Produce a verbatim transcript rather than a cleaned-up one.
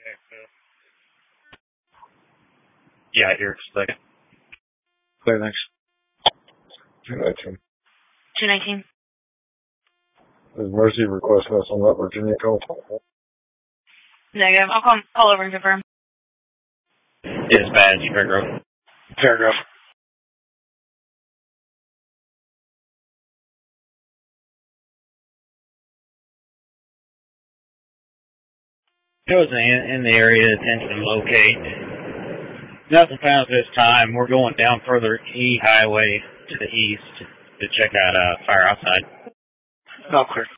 Yeah, here, second. Clear, thanks. two nineteen. two nineteen. Is Mercy requesting us on that Virginia call? Negative. I'll call, call over and confirm. Dispatch, Paragraph. Paragraph. Shows in, in the area, attention to locate. Nothing found at this time. We're going down further E Highway to the east to check out uh, fire outside. All clear.